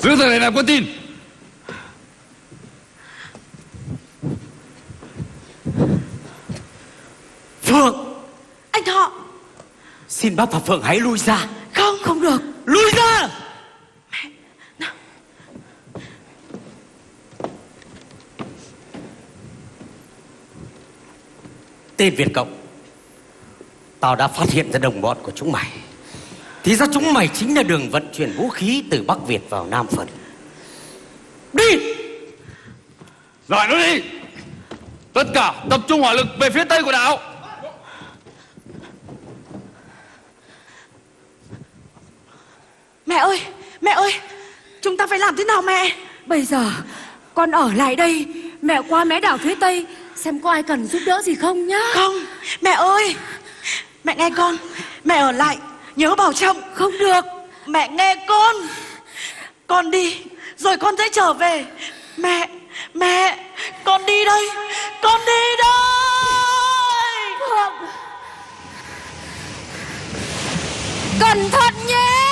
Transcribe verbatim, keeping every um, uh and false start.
Giữ thời này làm con tin. Phượng. Anh Thọ. Xin bác và Phượng hãy lui ra. Không, không được. Lui ra. Mẹ, nào. Tên Việt Cộng, tao đã phát hiện ra đồng bọn của chúng mày. Thì ra chúng mày chính là đường vận chuyển vũ khí từ Bắc Việt vào Nam Phần. Đi. Rồi nó đi. Tất cả tập trung hỏa lực về phía tây của đảo. Mẹ ơi, mẹ ơi, chúng ta phải làm thế nào mẹ? Bây giờ con ở lại đây, mẹ qua mé đảo phía tây xem có ai cần giúp đỡ gì không nhá. Không, mẹ ơi, mẹ nghe con, mẹ ở lại, nhớ bảo trọng. Không được. Mẹ nghe con, con đi, rồi con sẽ trở về. Mẹ, mẹ, con đi đây, con đi đây. Phượng, cẩn thận nhé.